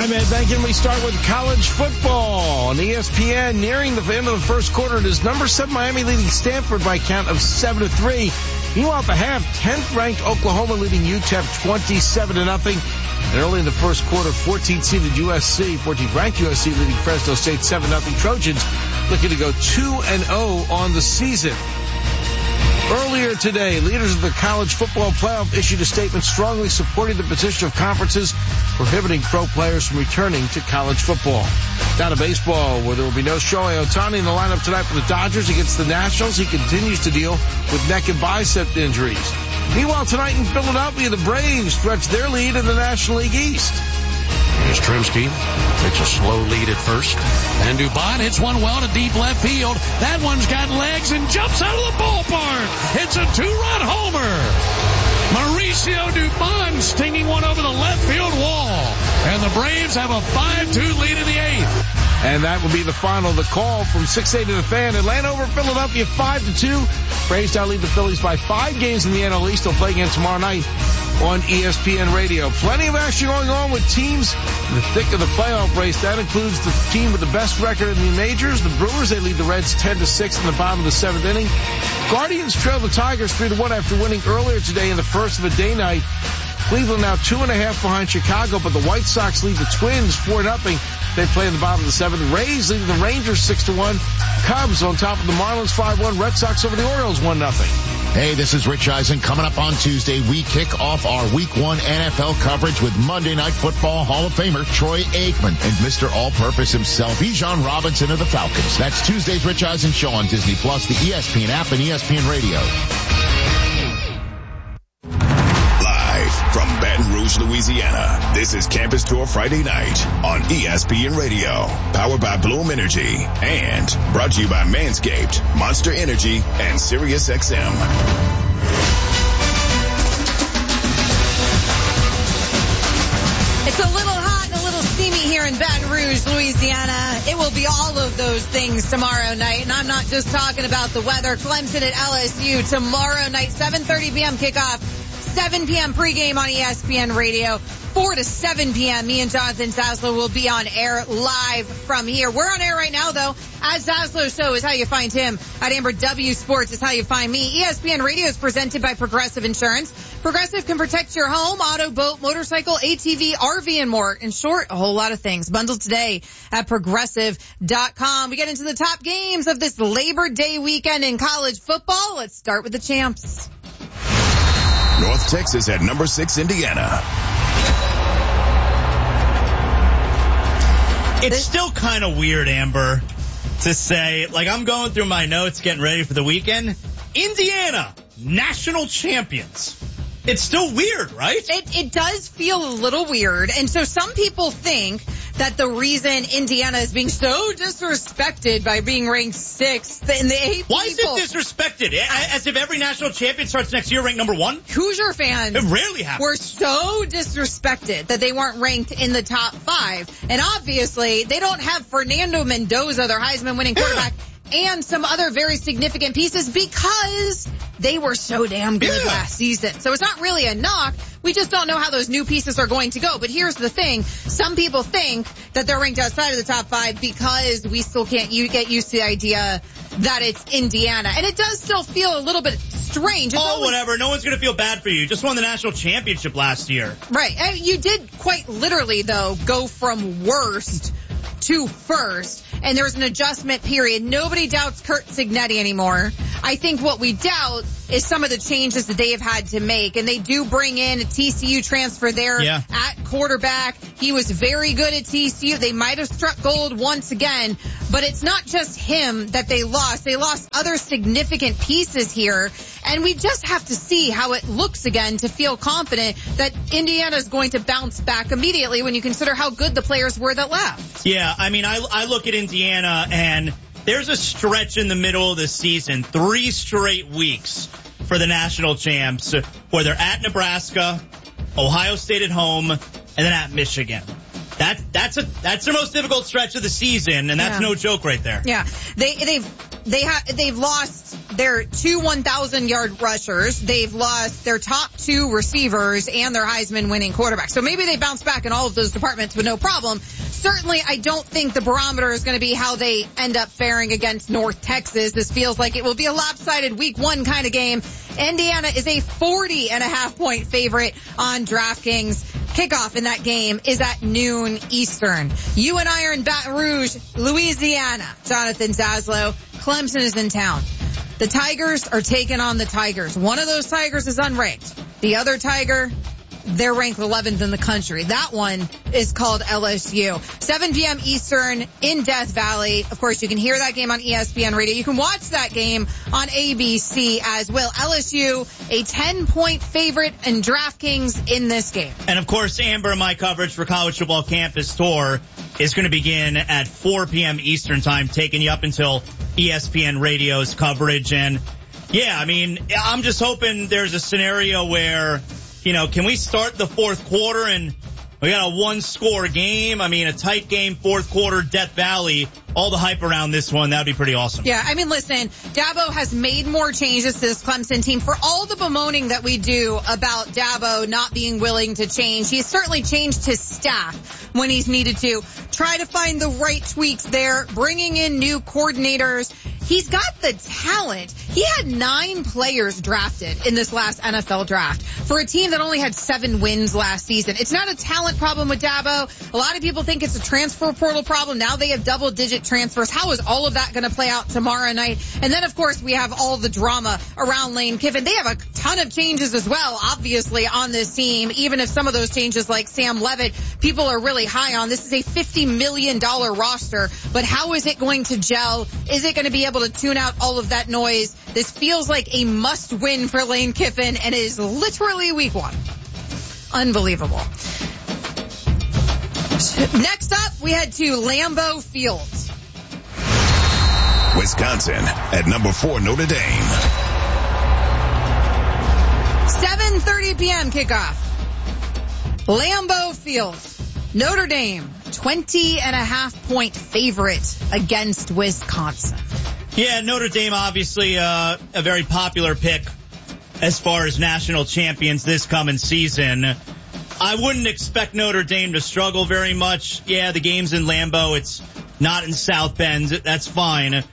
I'm Ed Benkin. We start with college football on ESPN. Nearing the end of the first quarter, it is number 7 Miami leading Stanford by a count of 7-3. Meanwhile, at the half, 10th-ranked Oklahoma leading UTEP 27-0. And early in the first quarter, 14th-seeded USC, 14th-ranked USC leading Fresno State 7-0. Trojans looking to go 2-0 on the season. Earlier today, leaders of the college football playoff issued a statement strongly supporting the position of conferences prohibiting pro players from returning to college football. Down to baseball, where there will be no Shohei Ohtani in the lineup tonight for the Dodgers against the Nationals. He continues to deal with neck and bicep injuries. Meanwhile, tonight in Philadelphia, the Braves stretch their lead in the National League East. Here's Trimsky. Takes a slow lead at first. And Dubon hits one well to deep left field. That one's got legs and jumps out of the ballpark. It's a 2-run homer. Mauricio Dubon stinging one over the left field wall. And the Braves have a 5-2 lead in the 8th. And that will be the final. The call from 680 to the Fan. Atlanta over Philadelphia 5-2. Braves now lead the Phillies by 5 games in the NL East. They'll play again tomorrow night on ESPN Radio. Plenty of action going on with teams in the thick of the playoff race. That includes the team with the best record in the majors. The Brewers, they lead the Reds 10-6 in the bottom of the 7th inning. Guardians trail the Tigers 3-1 after winning earlier today in the first of a day night. Cleveland now 2.5 behind Chicago, but the White Sox lead the Twins 4-0. They play in the bottom of the 7th. Rays leading the Rangers 6-1. Cubs on top of the Marlins 5-1. Red Sox over the Orioles 1-0. Hey, this is Rich Eisen. Coming up on Tuesday, we kick off our Week 1 NFL coverage with Monday Night Football Hall of Famer Troy Aikman and Mr. All-Purpose himself, Bijan Robinson of the Falcons. That's Tuesday's Rich Eisen Show on Disney+, the ESPN app, and ESPN Radio. From Baton Rouge, Louisiana, this is Campus Tour Friday night on ESPN Radio, powered by Bloom Energy, and brought to you by Manscaped, Monster Energy, and SiriusXM. It's a little hot and a little steamy here in Baton Rouge, Louisiana. It will be all of those things tomorrow night, and I'm not just talking about the weather. Clemson at LSU tomorrow night, 7:30 p.m. kickoff. 7 p.m. pregame on ESPN Radio. 4 to 7 p.m. Me and Jonathan Zaslow will be on air live from here. We're on air right now, though. At Zaslow Show is how you find him. At Amber W Sports is how you find me. ESPN Radio is presented by Progressive Insurance. Progressive can protect your home, auto, boat, motorcycle, ATV, RV, and more. In short, a whole lot of things. Bundled today at Progressive.com. We get into the top games of this Labor Day weekend in college football. Let's start with the champs. North Texas at number 6, Indiana. It's still kind of weird, Amber, to say, like, I'm going through my notes, getting ready for the weekend. Indiana, national champions. It's still weird, right? It does feel a little weird. And so some people think that the reason Indiana is being so disrespected by being ranked 6th in the AP Why is it disrespected? As if every national champion starts next year ranked number 1? Hoosier fans it rarely happens. Were so disrespected that they weren't ranked in the top 5. And obviously, they don't have Fernando Mendoza, their Heisman winning quarterback, and some other very significant pieces because they were so damn good last season. So it's not really a knock. We just don't know how those new pieces are going to go. But here's the thing. Some people think that they're ranked outside of the top 5 because we still can't get used to the idea that it's Indiana. And it does still feel a little bit strange. Whatever. No one's going to feel bad for you. You just won the national championship last year. Right. You did quite literally, though, go from worst to first, and there was an adjustment period. Nobody doubts Curt Cignetti anymore. I think what we doubt is some of the changes that they have had to make, and they do bring in a TCU transfer there at quarterback. He was very good at TCU. They might have struck gold once again, but it's not just him that they lost. They lost other significant pieces here, and we just have to see how it looks again to feel confident that Indiana is going to bounce back immediately when you consider how good the players were that left. Yeah, I mean, I look at Indiana, and there's a stretch in the middle of the season, 3 straight weeks for the national champs, where they're at Nebraska, Ohio State at home, and then at Michigan. That's their most difficult stretch of the season, and that's no joke right there. Yeah, they've lost their 2 1,000-yard rushers. They've lost their top 2 receivers and their Heisman-winning quarterback. So maybe they bounce back in all of those departments with no problem. Certainly, I don't think the barometer is going to be how they end up faring against North Texas. This feels like it will be a lopsided week 1 kind of game. Indiana is a 40.5-point favorite on DraftKings. Kickoff in that game is at noon Eastern. You and I are in Baton Rouge, Louisiana. Jonathan Zaslow. Clemson is in town. The Tigers are taking on the Tigers. One of those Tigers is unranked. The other Tiger, they're ranked 11th in the country. That one is called LSU. 7 p.m. Eastern in Death Valley. Of course, you can hear that game on ESPN Radio. You can watch that game on ABC as well. LSU, a 10-point favorite in DraftKings in this game. And, of course, Amber, my coverage for College Football Campus Tour is going to begin at 4 p.m. Eastern time, taking you up until ESPN Radio's coverage. And, yeah, I mean, I'm just hoping there's a scenario where, you know, can we start the fourth quarter and we got a 1-score game? I mean, a tight game, fourth quarter, Death Valley. All the hype around this one, that would be pretty awesome. Yeah, I mean, listen, Dabo has made more changes to this Clemson team. For all the bemoaning that we do about Dabo not being willing to change, he's certainly changed his staff when he's needed to. Try to find the right tweaks there, bringing in new coordinators. He's got the talent. He had 9 players drafted in this last NFL draft for a team that only had 7 wins last season. It's not a talent problem with Dabo. A lot of people think it's a transfer portal problem. Now they have double-digit transfers. How is all of that going to play out tomorrow night? And then, of course, we have all the drama around Lane Kiffin. They have a ton of changes as well, obviously, on this team, even if some of those changes, like Sam Levitt, people are really high on. This is a $50 million roster, but how is it going to gel? Is it going to be able to tune out all of that noise? This feels like a must-win for Lane Kiffin, and it is literally week 1. Unbelievable. Next up, we head to Lambeau Field. Wisconsin at number 4, Notre Dame. 7:30 p.m. kickoff. Lambeau Field. Notre Dame, 20.5-point favorite against Wisconsin. Yeah, Notre Dame, obviously a very popular pick as far as national champions this coming season. I wouldn't expect Notre Dame to struggle very much. Yeah, the game's in Lambeau. It's not in South Bend. That's fine.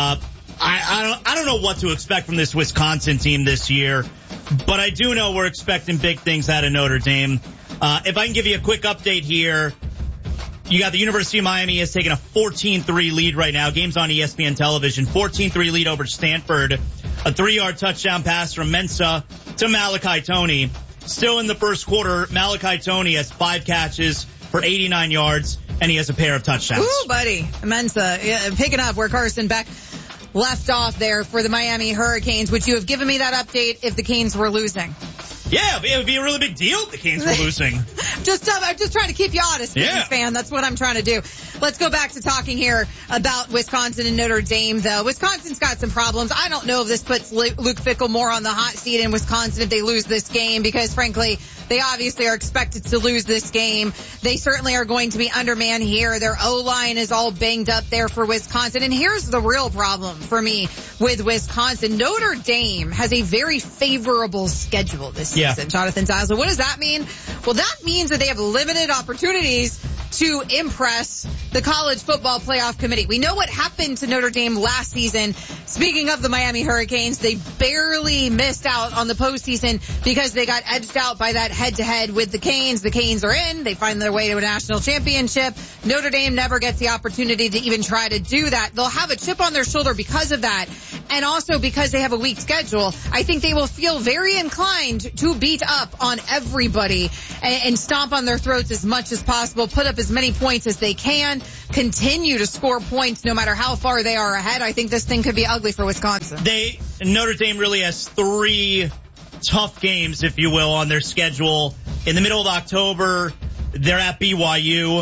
I don't know what to expect from this Wisconsin team this year, but I do know we're expecting big things out of Notre Dame. If I can give you a quick update here, you got the University of Miami has taken a 14-3 lead right now. Game's on ESPN television. 14-3 lead over Stanford. A 3-yard touchdown pass from Mensah to Malachi Toney. Still in the first quarter, Malachi Toney has 5 catches for 89 yards, and he has a pair of touchdowns. Ooh, buddy. Mensah picking up where Carson Beck left off there for the Miami Hurricanes. Would you have given me that update if the Canes were losing? Yeah, it would be a really big deal if the Canes were losing. I'm just trying to keep you honest, Canes fan. That's what I'm trying to do. Let's go back to talking here about Wisconsin and Notre Dame, though. Wisconsin's got some problems. I don't know if this puts Luke Fickell more on the hot seat in Wisconsin if they lose this game, because, frankly, they obviously are expected to lose this game. They certainly are going to be undermanned here. Their O-line is all banged up there for Wisconsin. And here's the real problem for me with Wisconsin. Notre Dame has a very favorable schedule this season, Jonathan Zaslow. What does that mean? Well, that means that they have limited opportunities to impress the College Football Playoff Committee. We know what happened to Notre Dame last season. Speaking of the Miami Hurricanes, they barely missed out on the postseason because they got edged out by that head-to-head with the Canes. The Canes are in. They find their way to a national championship. Notre Dame never gets the opportunity to even try to do that. They'll have a chip on their shoulder because of that, and also because they have a weak schedule. I think they will feel very inclined to beat up on everybody and stomp on their throats as much as possible, put up as many points as they can, continue to score points no matter how far they are ahead. I think this thing could be ugly for Wisconsin. Notre Dame really has 3 tough games, if you will, on their schedule. In the middle of October, they're at BYU.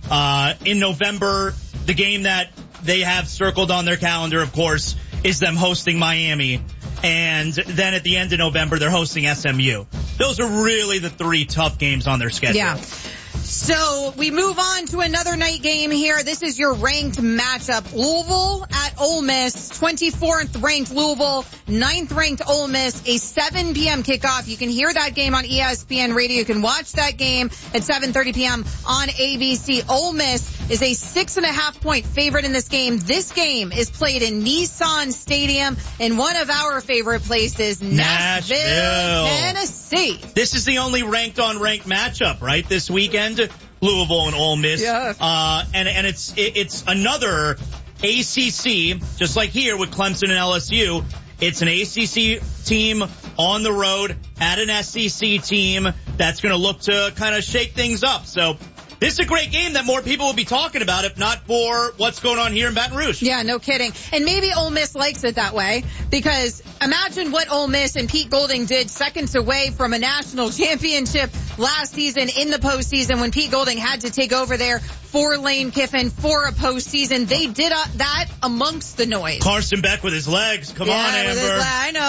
In November, the game that they have circled on their calendar, of course, is them hosting Miami. And then at the end of November, they're hosting SMU. Those are really the 3 tough games on their schedule. Yeah. So we move on to another night game here. This is your ranked matchup. Louisville at Ole Miss. 24th ranked Louisville, 9th ranked Ole Miss. A 7 p.m. kickoff. You can hear that game on ESPN Radio. You can watch that game at 7:30 p.m. on ABC. Ole Miss is a 6.5 point favorite in this game. This game is played in Nissan Stadium in one of our favorite places, Nashville, Tennessee. This is the only ranked on ranked matchup, right? This weekend, Louisville and Ole Miss. Yeah. And it's another ACC, just like here with Clemson and LSU. It's an ACC team on the road at an SEC team that's going to look to kind of shake things up. So this is a great game that more people will be talking about if not for what's going on here in Baton Rouge. Yeah, no kidding. And maybe Ole Miss likes it that way because imagine what Ole Miss and Pete Golding did seconds away from a national championship last season in the postseason when Pete Golding had to take over there for Lane Kiffin for a postseason. They did that amongst the noise. Carson Beck with his legs. Come on, Amber.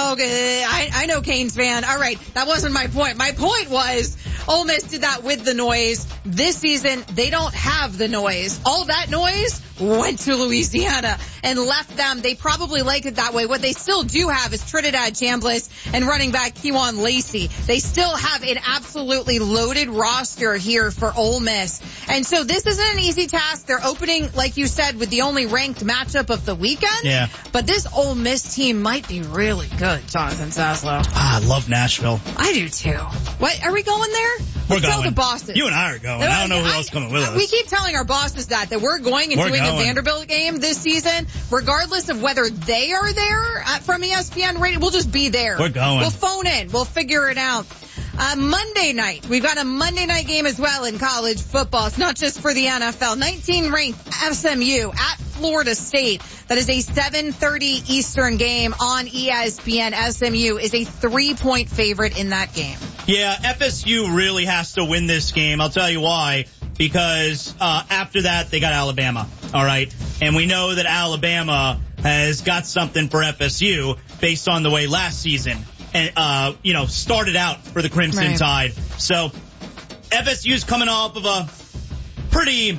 I know, Canes fan. All right, that wasn't my point. My point was Ole Miss did that with the noise. This season, they don't have the noise. All that noise went to Louisiana and left them. They probably like it that way. What they still do have is Trinidad Chambliss and running back Kewan Lacey. They still have an absolutely loaded roster here for Ole Miss. And so this isn't an easy task. They're opening, like you said, with the only ranked matchup of the weekend. Yeah. But this Ole Miss team might be really good, Jonathan Zaslow. I love Nashville. I do too. What, are we going there? We're going. Tell the bosses. You and I are going. I don't know who else is coming with us. We keep telling our bosses that we're going and doing a Vanderbilt game this season, regardless of whether they are there from ESPN Radio. We'll just be there. We're going. We'll phone in. We'll figure it out. Monday night. We've got a Monday night game as well in college football. It's not just for the NFL. 19 ranked SMU at Florida State. That is a 7:30 Eastern game on ESPN. SMU is a 3-point favorite in that game. Yeah, FSU really has to win this game. I'll tell you why. Because after that, they got Alabama. All right. And we know that Alabama has got something for FSU based on the way last season and started out for the Crimson Tide. So FSU's coming off of a pretty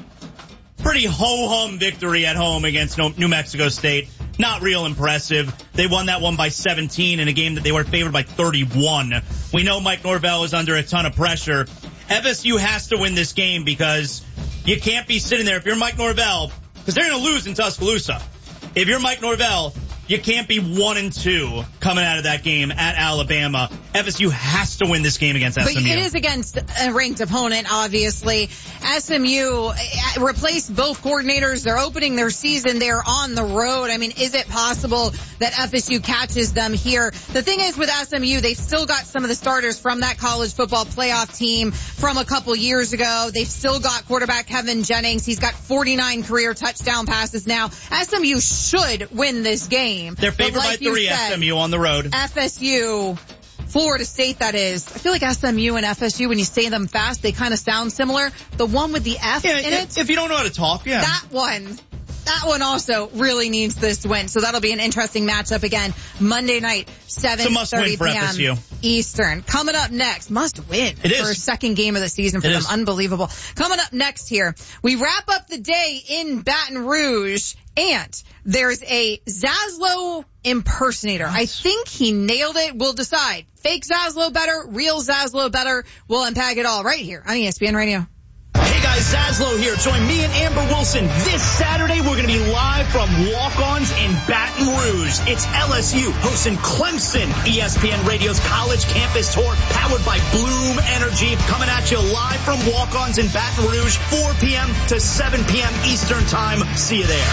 ho-hum victory at home against New Mexico State. Not real impressive. They won that one by 17 in a game that they were favored by 31. We know Mike Norvell is under a ton of pressure. FSU has to win this game because you can't be sitting there. If you're Mike Norvell, because they're going to lose in Tuscaloosa. If you're Mike Norvell, you can't be 1-2 coming out of that game at Alabama. FSU has to win this game against SMU. But it is against a ranked opponent, obviously. SMU replaced both coordinators. They're opening their season. They're on the road. I mean, is it possible that FSU catches them here? The thing is with SMU, they've still got some of the starters from that college football playoff team from a couple years ago. They've still got quarterback Kevin Jennings. He's got 49 career touchdown passes now. SMU should win this game. They're favored by 3, SMU on the road. FSU, Florida State, that is. I feel like SMU and FSU, when you say them fast, they kind of sound similar. The one with the F in it. If you don't know how to talk, yeah. That one also really needs this win. So that'll be an interesting matchup again. Monday night, 7:30 p.m. Eastern. Coming up next, must win it is. For a second game of the season for them. Unbelievable. Coming up next here, we wrap up the day in Baton Rouge, and there's a Zaslow impersonator. I think he nailed it. We'll decide. Fake Zaslow better, real Zaslow better. We'll unpack it all right here on ESPN Radio. Hey guys, Zaslow here. Join me and Amber Wilson this Saturday. We're going to be live from Walk-Ons in Baton Rouge. It's LSU hosting Clemson. ESPN Radio's college campus tour powered by Bloom Energy. Coming at you live from Walk-Ons in Baton Rouge, 4 p.m. to 7 p.m. Eastern time. See you there.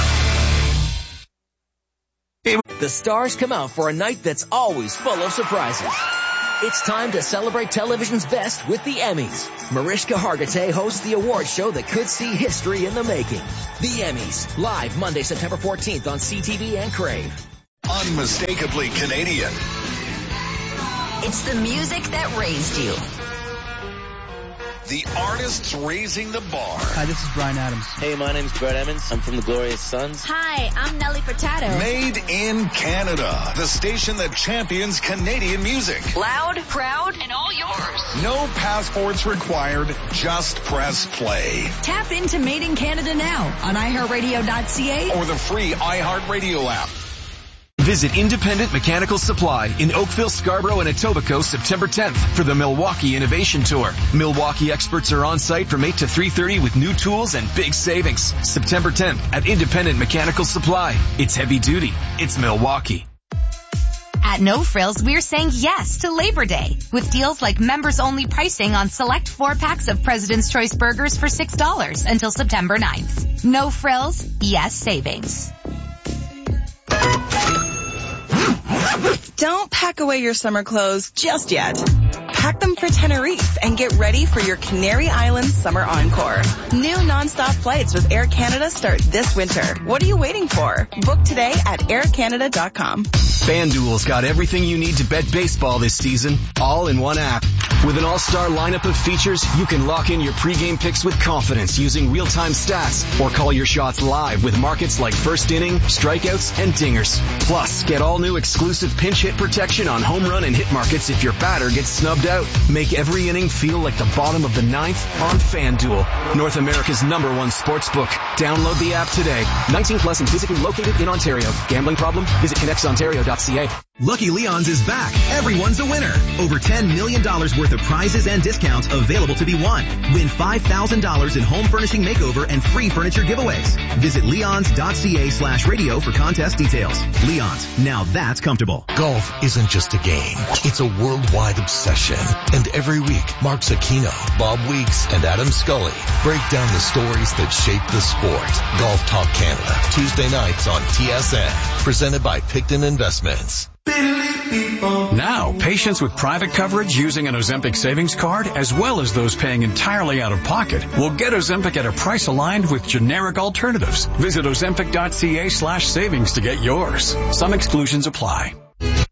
The stars come out for a night that's always full of surprises. It's time to celebrate television's best with the Emmys. Mariska Hargitay hosts the award show that could see history in the making. The Emmys, live Monday, September 14th on CTV and Crave. Unmistakably Canadian. It's the music that raised you. The artists raising the bar. Hi, this is Bryan Adams. Hey, my name's Brett Emmons. I'm from the Glorious Sons. Hi, I'm Nelly Furtado. Made in Canada. The station that champions Canadian music. Loud, proud, and all yours. No passports required. Just press play. Tap into Made in Canada now on iHeartRadio.ca or the free iHeartRadio app. Visit Independent Mechanical Supply in Oakville, Scarborough, and Etobicoke September 10th for the Milwaukee Innovation Tour. Milwaukee experts are on site from 8 to 3:30 with new tools and big savings. September 10th at Independent Mechanical Supply. It's heavy duty. It's Milwaukee. At No Frills, we're saying yes to Labor Day with deals like members-only pricing on select 4-packs of President's Choice burgers for $6 until September 9th. No Frills, yes savings. Don't pack away your summer clothes just yet. Pack them for Tenerife and get ready for your Canary Islands summer encore. New nonstop flights with Air Canada start this winter. What are you waiting for? Book today at aircanada.com. FanDuel's got everything you need to bet baseball this season, all in one app. With an all-star lineup of features, you can lock in your pregame picks with confidence using real-time stats or call your shots live with markets like first inning, strikeouts, and dingers. Plus, get all new exclusive pinch hit protection on home run and hit markets if your batter gets snubbed out. Make every inning feel like the bottom of the ninth on FanDuel, North America's #1 sportsbook. Download the app today. 19 plus and physically located in Ontario. Gambling problem? Visit connectsontario.ca. Lucky Leon's is back. Everyone's a winner. Over $10 million worth of prizes and discounts available to be won. Win $5,000 in home furnishing makeover and free furniture giveaways. Visit leons.ca/radio for contest details. Leon's, now that's comfortable. Golf isn't just a game. It's a worldwide obsession. And every week, Mark Zucchino, Bob Weeks, and Adam Scully break down the stories that shape the sport. Golf Talk Canada, Tuesday nights on TSN. Presented by Picton Investments. Now, patients with private coverage using an Ozempic savings card, as well as those paying entirely out of pocket, will get Ozempic at a price aligned with generic alternatives. Visit Ozempic.ca/savings to get yours. Some exclusions apply.